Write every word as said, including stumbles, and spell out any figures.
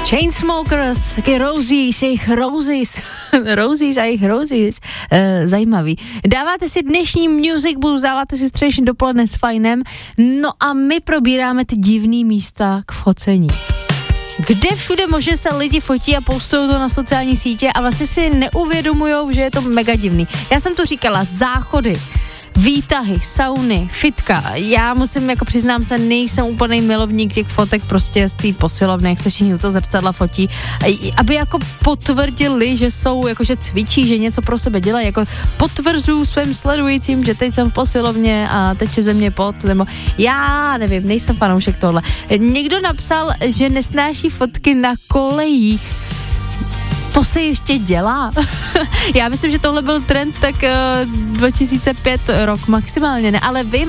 Chainsmokers, taky Rosies, jejich Rosies, Rosies a jejich Rosies, e, zajímavý. Dáváte si dnešní Music Boost, dáváte si středeční dopoledne s Fajnem, no a my probíráme ty divný místa k focení. Kde všude možná se lidi fotí a postují to na sociální sítě a vlastně si neuvědomujou, že je to mega divný. Já jsem to říkala, záchody, výtahy, sauny, fitka. Já musím, jako přiznám se, nejsem úplný milovník těch fotek prostě z té posilovny, jak se všichni u toho zrcadla fotí, aby jako potvrdili, že jsou, jakože cvičí, že něco pro sebe dělají, jako potvrzuju svým sledujícím, že teď jsem v posilovně a teče ze mě pot, nebo já nevím, nejsem fanoušek tohle. Někdo napsal, že nesnáší fotky na kolejích. To se ještě dělá. Já myslím, že tohle byl trend tak uh, dva tisíce pět rok maximálně, ne? Ale vím,